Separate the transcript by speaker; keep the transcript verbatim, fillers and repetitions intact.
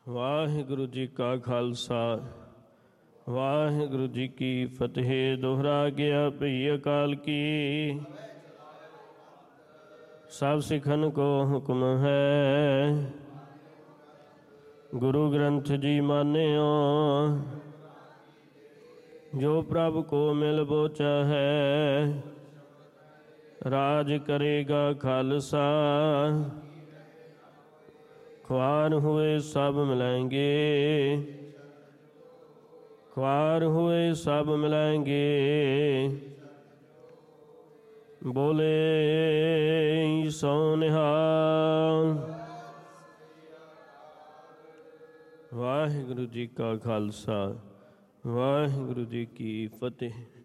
Speaker 1: ਵਾਹਿਗੁਰੂ ਜੀ ਕਾ ਖਾਲਸਾ ਵਾਹਿਗੁਰੂ ਜੀ ਕੀ ਫਤਿਹ। ਦੋਹਰਾ ਗਿਆ ਭਈ ਅਕਾਲ ਕੀ, ਸਭ ਸਿੱਖਨ ਕੋ ਹੁਕਮ ਹੈ। ਗੁਰੂ ਗ੍ਰੰਥ ਜੀ ਮਾਨਿਓ, ਜੋ ਪ੍ਰਭ ਕੋ ਮਿਲ ਬੋਚਾ ਹੈ। ਰਾਜ ਕਰੇਗਾ ਖਾਲਸਾ, ख्वार हुए सब मिलाएंगे, ख्वार हुए सब मिलाएंगे। बोले सो निहाल। वाहिगुरु जी का खालसा वाहिगुरु जी की फतेह।